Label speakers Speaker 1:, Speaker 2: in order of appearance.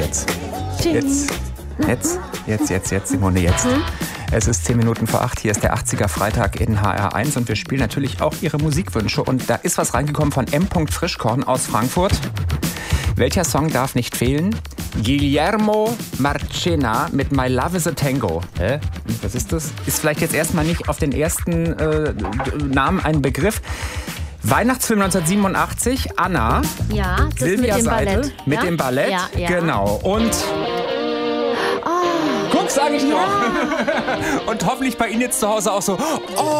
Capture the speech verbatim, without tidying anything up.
Speaker 1: jetzt. Jetzt, jetzt, jetzt, jetzt, jetzt, Simone, jetzt. Mhm. Es ist zehn Minuten vor acht, hier ist der achtziger Freitag in H R eins und wir spielen natürlich auch Ihre Musikwünsche. Und da ist was reingekommen von M. Frischkorn aus Frankfurt. Welcher Song darf nicht fehlen? Guillermo Marchena mit My Love is a Tango. Hä? Was ist das? Ist vielleicht jetzt erstmal nicht auf den ersten äh, Namen ein Begriff. Weihnachtsfilm neunzehnhundertsiebenundachtzig, Anna.
Speaker 2: Ja, das
Speaker 1: Silvia
Speaker 2: mit dem
Speaker 1: Seidel,
Speaker 2: Ballett.
Speaker 1: Mit
Speaker 2: ja?
Speaker 1: dem Ballett.
Speaker 2: Ja, ja.
Speaker 1: Genau. Und
Speaker 2: Oh,
Speaker 1: guck, sag ich
Speaker 2: ja.
Speaker 1: doch. Und hoffentlich bei Ihnen jetzt zu Hause auch so. Oh.